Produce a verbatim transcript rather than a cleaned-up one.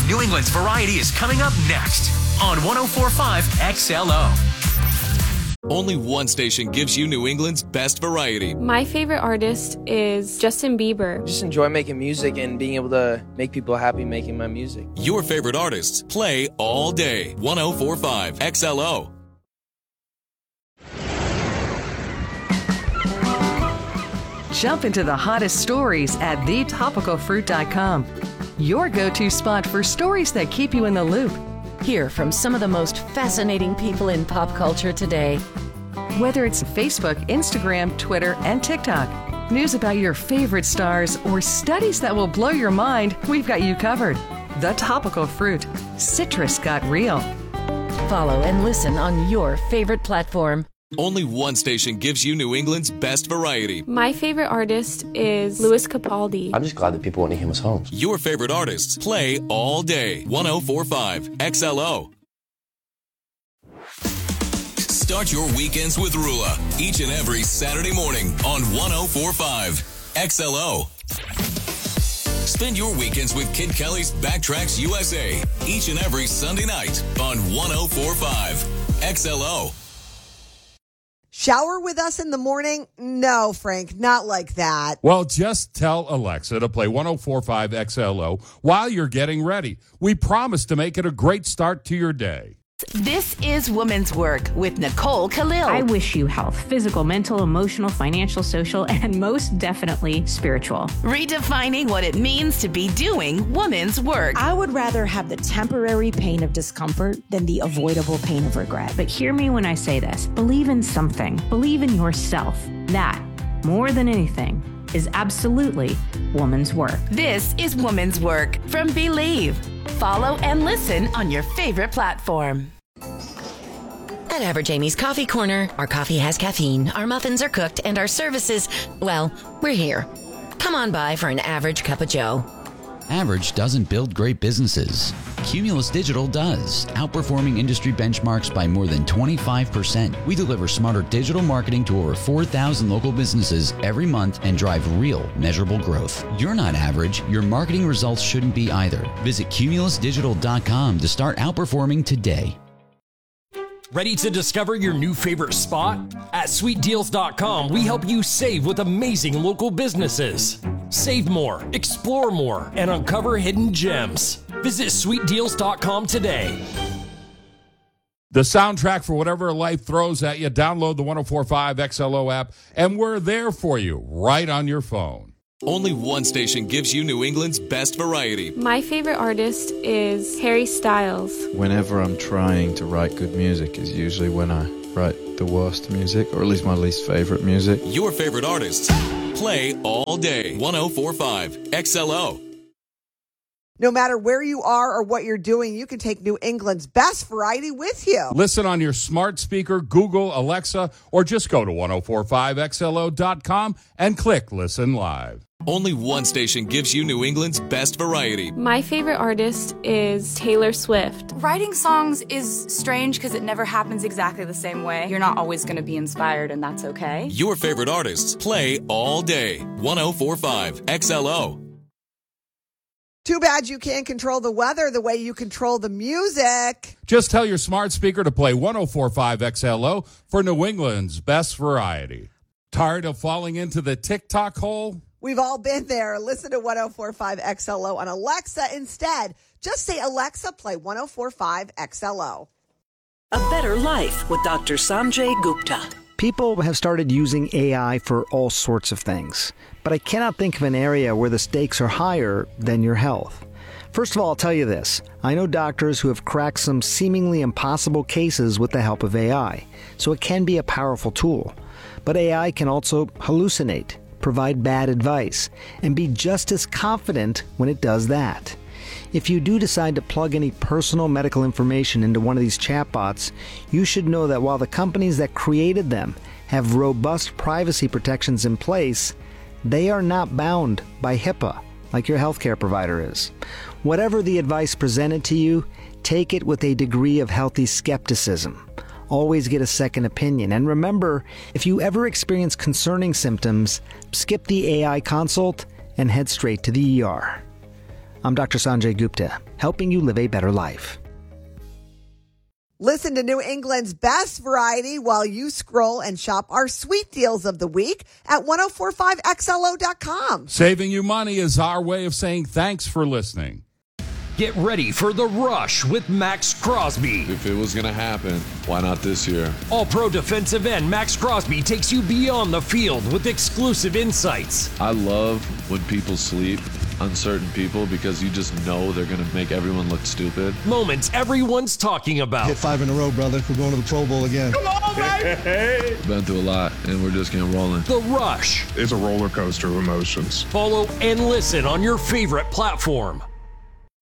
New England's Variety is coming up next on one oh four point five X L O. Only one station gives you New England's best variety. My favorite artist is Justin Bieber. Just enjoy making music and being able to make people happy making my music. Your favorite artists play all day. one oh four point five X L O. Jump into the hottest stories at the topical fruit dot com. Your go-to spot for stories that keep you in the loop. Hear from some of the most fascinating people in pop culture today. Whether it's Facebook, Instagram, Twitter, and TikTok, news about your favorite stars, or studies that will blow your mind, we've got you covered. The Topical Fruit. Citrus got real. Follow and listen on your favorite platform. Only one station gives you New England's best variety. My favorite artist is Louis Capaldi. I'm just glad that people want to hear his songs. Your favorite artists play all day. one oh four point five X L O. Start your weekends with Rula each and every Saturday morning on one oh four point five X L O. Spend your weekends with Kid Kelly's Backtracks U S A each and every Sunday night on one oh four point five X L O. Shower with us in the morning? No, Frank, not like that. Well, just tell Alexa to play one oh four point five X L O while you're getting ready. We promise to make it a great start to your day. This is Women's Work with Nicole Khalil. I wish you health, physical, mental, emotional, financial, social, and most definitely spiritual. Redefining what it means to be doing women's work. I would rather have the temporary pain of discomfort than the avoidable pain of regret. But hear me when I say this. Believe in something. Believe in yourself. That, more than anything, is absolutely woman's work. This is Woman's Work from Believe. Follow and listen on your favorite platform. At Average Amy's Coffee Corner, our coffee has caffeine, our muffins are cooked, and our services, well, we're here. Come on by for an average cup of joe. Average doesn't build great businesses. Cumulus Digital does, outperforming industry benchmarks by more than twenty-five percent. We deliver smarter digital marketing to over four thousand local businesses every month and drive real, measurable growth. You're not average. Your marketing results shouldn't be either. Visit cumulus digital dot com to start outperforming today. Ready to discover your new favorite spot? At sweet deals dot com, we help you save with amazing local businesses. Save more, explore more, and uncover hidden gems. Visit sweet deals dot com today. The soundtrack for whatever life throws at you. Download the one oh four point five X L O app, and we're there for you right on your phone. Only one station gives you New England's best variety. My favorite artist is Harry Styles. Whenever I'm trying to write good music is usually when I write the worst music, or at least my least favorite music. Your favorite artists play all day. one oh four point five X L O. No matter where you are or what you're doing, you can take New England's best variety with you. Listen on your smart speaker, Google, Alexa, or just go to one oh four point five X L O dot com and click Listen Live. Only one station gives you New England's best variety. My favorite artist is Taylor Swift. Writing songs is strange because it never happens exactly the same way. You're not always going to be inspired, and that's okay. Your favorite artists play all day. one oh four point five X L O. Too bad you can't control the weather the way you control the music. Just tell your smart speaker to play one oh four point five X L O for New England's best variety. Tired of falling into the TikTok hole? We've all been there. Listen to one oh four point five X L O on Alexa instead. Just say, Alexa, play one oh four point five X L O. A Better Life with Doctor Sanjay Gupta. People have started using A I for all sorts of things, but I cannot think of an area where the stakes are higher than your health. First of all, I'll tell you this. I know doctors who have cracked some seemingly impossible cases with the help of A I, so it can be a powerful tool. But A I can also hallucinate, provide bad advice, and be just as confident when it does that. If you do decide to plug any personal medical information into one of these chatbots, you should know that while the companies that created them have robust privacy protections in place, they are not bound by HIPAA like your healthcare provider is. Whatever the advice presented to you, take it with a degree of healthy skepticism. Always get a second opinion. And remember, if you ever experience concerning symptoms, skip the A I consult and head straight to the E R. I'm Doctor Sanjay Gupta, helping you live a better life. Listen to New England's best variety while you scroll and shop our sweet deals of the week at ten forty-five X L O dot com. Saving you money is our way of saying thanks for listening. Get ready for The Rush with Max Crosby. If it was going to happen, why not this year? All-pro defensive end Max Crosby takes you beyond the field with exclusive insights. I love when people sleep on certain people because you just know they're going to make everyone look stupid. Moments everyone's talking about. Hit five in a row, brother. We're going to the Pro Bowl again. Come on, baby! Been through a lot, and we're just getting rolling. The Rush. It's a roller coaster of emotions. Follow and listen on your favorite platform.